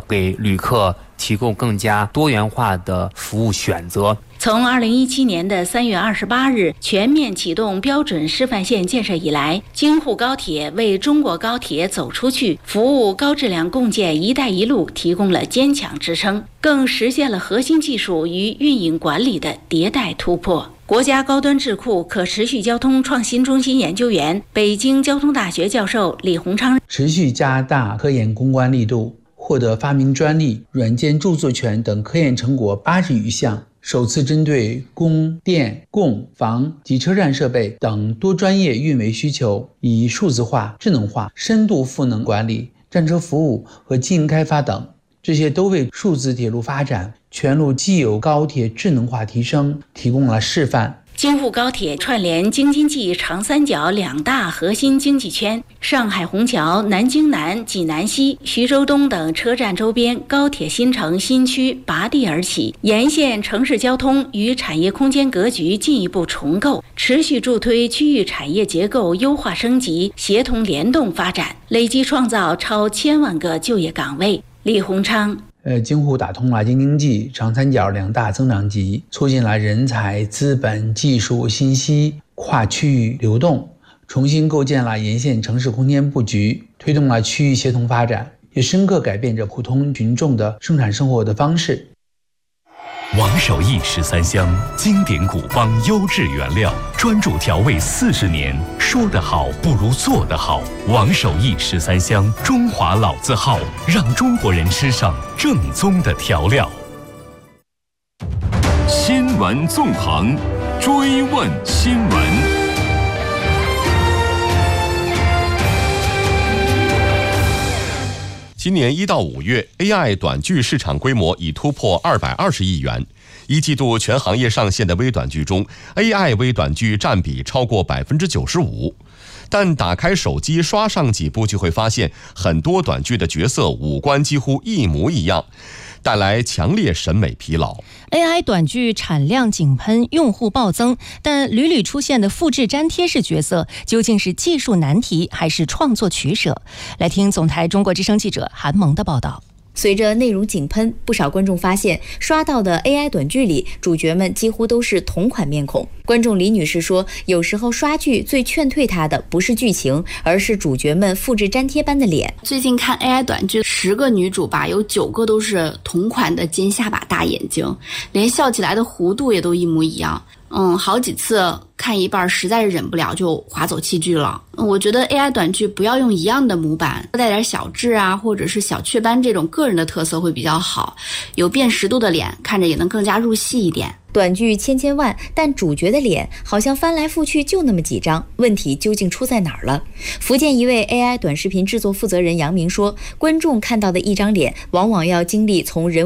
给旅客提供更加多元化的服务选择。 从2017年的3月28日全面启动标准示范线建设以来，京沪高铁为中国高铁走出去、服务高质量共建“一带一路”提供了坚强支撑，更实现了核心技术与运营管理的迭代突破。国家高端智库可持续交通创新中心研究员、北京交通大学教授李鸿昌持续加大科研攻关力度，获得发明专利、软件著作权等科研成果80余项，首次针对供电、供房及车站设备等多专业运维需求，以数字化、智能化、深度赋能管理、站车服务和经营开发等，这些都为数字铁路发展、全路既有高铁智能化提升提供了示范。 京沪高铁串联京津冀长三角2大核心经济圈，上海虹桥、南京南、济南西、徐州东等车站周边高铁新城新区拔地而起，沿线城市交通与产业空间格局进一步重构，持续助推区域产业结构优化升级、协同联动发展，累计创造超1000万个就业岗位。李鸿昌京沪打通了京津冀长三角2大增长极，促进了人才、资本、技术、信息跨区域流动，重新构建了沿线城市空间布局，推动了区域协同发展，也深刻改变着普通群众的生产生活的方式。 王守义13香，经典古方优质原料，专注调味40年，说得好不如做得好。王守义13香，中华老字号，让中国人吃上正宗的调料。 新闻纵横，追问新闻。 今年1到5月 ，AI 短剧市场规模已突破220亿元。一季度全行业上线的微短剧中 ，AI 微短剧占比超过95%。但打开手机刷上几部，就会发现很多短剧的角色五官几乎一模一样，带来强烈审美疲劳。 AI 短剧产量井喷，用户暴增，但屡屡出现的复制粘贴式角色，究竟是技术难题还是创作取舍？来听总台中国之声记者韩萌的报道。 随着内容井喷，不少观众发现刷到的 AI 短剧里，主角们几乎都是同款面孔。观众李女士说，有时候刷剧最劝退她的不是剧情，而是主角们复制粘贴般的脸。 最近看 AI 短剧，10个女主吧，有9个都是同款的尖下巴大眼睛，连笑起来的弧度也都一模一样。好几次看一半实在是忍不了就划走弃剧了。我觉得 AI 短剧不要用一样的模板，带点小痣啊或者是小雀斑这种个人的特色会比较好，有辨识度的脸看着也能更加入戏一点。 短剧千万，但主角的脸好像翻来覆去就那么几张，问题究竟出在哪儿了？福建一位 AI 短视频制作负责人杨明说，观众看到的一张脸往往要经历从人